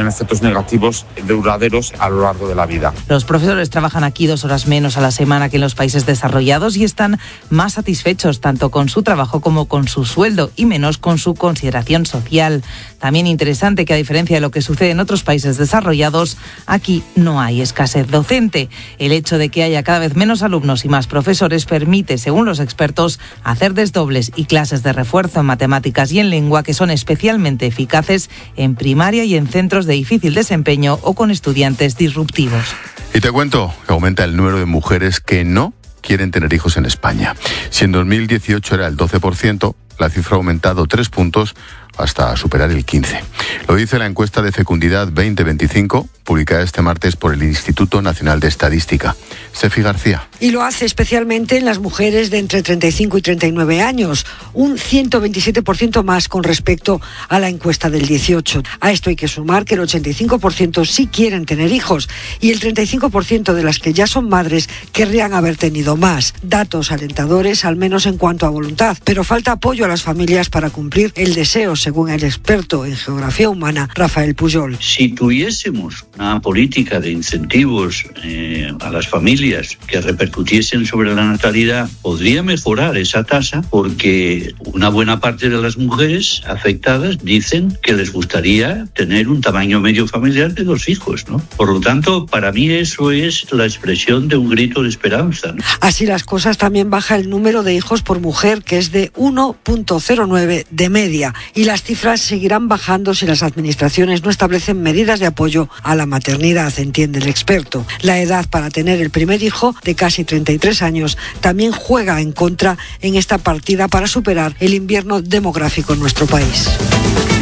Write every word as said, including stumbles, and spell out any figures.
tienen efectos negativos duraderos a lo largo de la vida. Los profesores trabajan aquí dos horas menos a la semana que en los países desarrollados y están más satisfechos tanto con su trabajo como con su sueldo y menos con su consideración social. También interesante que, a diferencia de lo que sucede en otros países desarrollados, aquí no hay escasez docente. El hecho de que haya cada vez menos alumnos y más profesores permite, según los expertos, hacer desdobles y clases de refuerzo en matemáticas y en lengua que son especialmente eficaces en primaria y en centros de difícil desempeño o con estudiantes disruptivos. Y te cuento que aumenta el número de mujeres que no quieren tener hijos en España. Si en dos mil dieciocho era el doce por ciento, la cifra ha aumentado tres puntos hasta superar el quince. Lo dice la encuesta de fecundidad veinte veinticinco, publicada este martes por el Instituto Nacional de Estadística. Sefi García. Y lo hace especialmente en las mujeres de entre treinta y cinco y treinta y nueve años, un ciento veintisiete por ciento más con respecto a la encuesta del dieciocho. A esto hay que sumar que el ochenta y cinco por ciento sí quieren tener hijos y el treinta y cinco por ciento de las que ya son madres querrían haber tenido más. Datos alentadores, al menos en cuanto a voluntad, pero falta apoyo a las familias para cumplir el deseo, según el experto en geografía humana, Rafael Pujol. Si tuviésemos una política de incentivos eh, a las familias que repercutiesen sobre la natalidad, podría mejorar esa tasa, porque una buena parte de las mujeres afectadas dicen que les gustaría tener un tamaño medio familiar de dos hijos, ¿no? Por lo tanto, para mí eso es la expresión de un grito de esperanza, ¿no? Así las cosas, también baja el número de hijos por mujer, que es de uno coma cero nueve de media, y las cifras seguirán bajando si las administraciones no establecen medidas de apoyo a la maternidad, entiende el experto. La edad para tener el primer hijo, de casi treinta y tres años, también juega en contra en esta partida para superar el invierno demográfico en nuestro país.